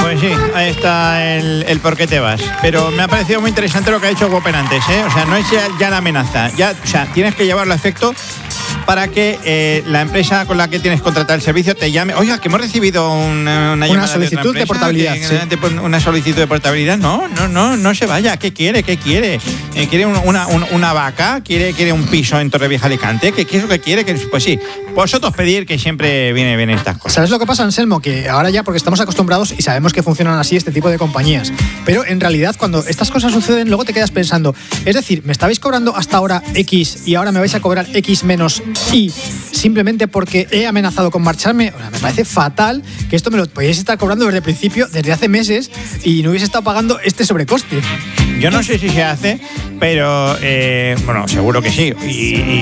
Pues sí, ahí está el por qué te vas. Pero me ha parecido muy interesante lo que ha dicho Whopper antes, ¿eh? O sea, no es ya la amenaza. O sea, tienes que llevarlo a efecto para que la empresa con la que tienes contratado el servicio te llame. Oiga, que hemos recibido una solicitud de portabilidad. Una solicitud de portabilidad. No se vaya. ¿Qué quiere? ¿Quiere una vaca? ¿Quiere un piso en Torrevieja, Alicante? ¿Qué es lo que quiere? Pues sí, vosotros pedir, que siempre viene bien estas cosas. ¿Sabes lo que pasa, Anselmo? Que ahora ya, porque estamos acostumbrados y sabemos que funcionan así este tipo de compañías, pero en realidad cuando estas cosas suceden, luego te quedas pensando, es decir, me estabais cobrando hasta ahora X y ahora me vais a cobrar X menos Y simplemente porque he amenazado con marcharme. O sea, me parece fatal que esto me lo podíais estar cobrando desde el principio, desde hace meses, y no hubiese estado pagando este sobrecoste. Yo no sé si se hace, pero bueno, seguro que sí.